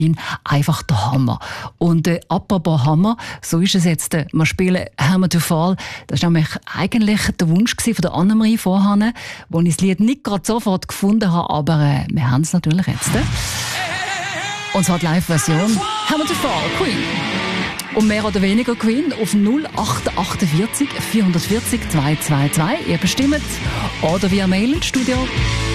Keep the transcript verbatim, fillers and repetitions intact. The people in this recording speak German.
einfach der Hammer. Und äh, apropos Hammer, so ist es jetzt. Äh, wir spielen «Hammer to Fall». Das war nämlich eigentlich der Wunsch von der Annemarie vorhin, wo ich das Lied nicht gerade sofort gefunden habe, aber äh, wir haben es natürlich jetzt. Äh. Und zwar die Live-Version «Hammer to Fall», Queen. Und mehr oder weniger Queen auf null acht achtundvierzig vierhundertvierzig zweihundertzweiundzwanzig. Ihr bestimmt. Oder via Mail ins Studio.